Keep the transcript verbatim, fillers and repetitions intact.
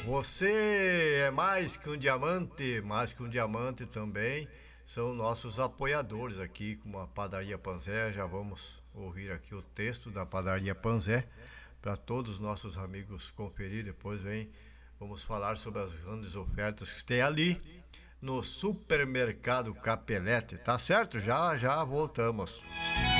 Você é mais que um diamante, mais que um diamante também. São nossos apoiadores aqui, como a Padaria Panzé. Já vamos ouvir aqui o texto da Padaria Panzé para todos os nossos amigos conferir. Depois vem, vamos falar sobre as grandes ofertas que tem ali no Supermercado Capelete. Tá certo? Já, já voltamos.